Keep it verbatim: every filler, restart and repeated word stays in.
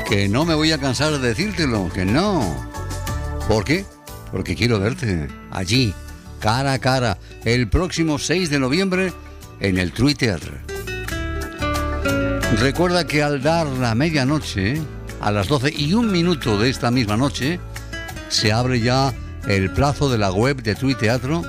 Que no me voy a cansar de decírtelo, que no. ¿Por qué? Porque quiero verte allí, cara a cara, el próximo seis de noviembre en el True Theatre. Recuerda que al dar la medianoche, a las doce y un minuto de esta misma noche, se abre ya el plazo de la web de True Teatro